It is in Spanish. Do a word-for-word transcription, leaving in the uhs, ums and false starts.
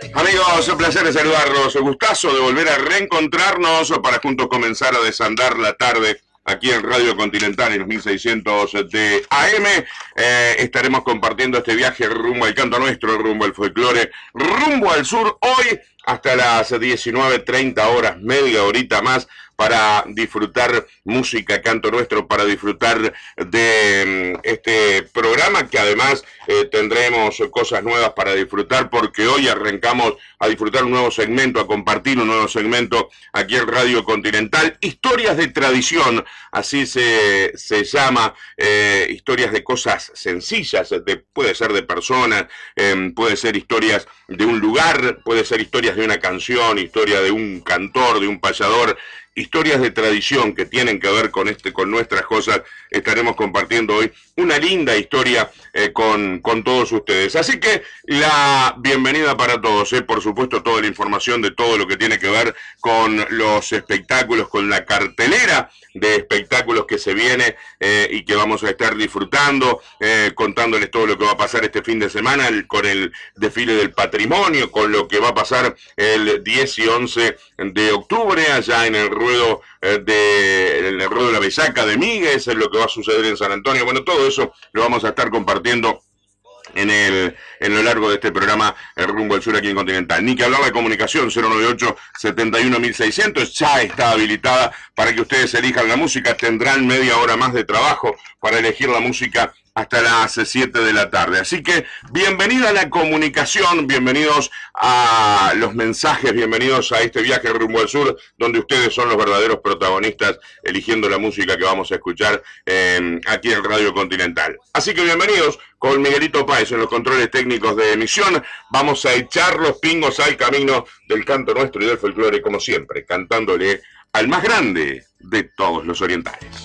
Amigos, un placer de saludarlos. Gustazo de volver a reencontrarnos para juntos comenzar a desandar la tarde aquí en Radio Continental en los mil seiscientos de A M. Eh, estaremos compartiendo este viaje rumbo al canto nuestro, rumbo al folclore, rumbo al sur, hoy hasta las diecinueve treinta horas, media horita más, para disfrutar música, canto nuestro, para disfrutar de um, este programa que además eh, tendremos cosas nuevas para disfrutar, porque hoy arrancamos a disfrutar un nuevo segmento, a compartir un nuevo segmento aquí en Radio Continental, Historias de Tradición, así se, se llama, eh, historias de cosas sencillas, de, puede ser de personas, eh, puede ser historias de un lugar, puede ser historias de una canción, historia de un cantor, de un payador, historias de tradición que tienen que ver con este, con nuestras cosas. Estaremos compartiendo hoy una linda historia eh, con, con todos ustedes. Así que la bienvenida para todos, eh, por supuesto toda la información de todo lo que tiene que ver con los espectáculos, con la cartelera de espectáculos que se viene eh, y que vamos a estar disfrutando, eh, contándoles todo lo que va a pasar este fin de semana el, con el desfile del patrimonio, con lo que va a pasar el diez y once de octubre allá en el ruedo eh, de en el ruedo de la Bellaca de Míguez, es lo que va a suceder en San Antonio. Bueno, todo eso lo vamos a estar compartiendo en el en lo largo de este programa el Rumbo al Sur aquí en Continental. Ni que hablar de comunicación, cero nueve ocho, setenta y uno mil seiscientos, ya está habilitada para que ustedes elijan la música. Tendrán media hora más de trabajo para elegir la música hasta las siete de la tarde. Así que bienvenida a la comunicación, bienvenidos a los mensajes, bienvenidos a este viaje rumbo al sur, donde ustedes son los verdaderos protagonistas eligiendo la música que vamos a escuchar eh, aquí en Radio Continental. Así que bienvenidos con Miguelito Páez en los controles técnicos de emisión. Vamos a echar los pingos al camino del canto nuestro y del folclore, como siempre, cantándole al más grande de todos los orientales.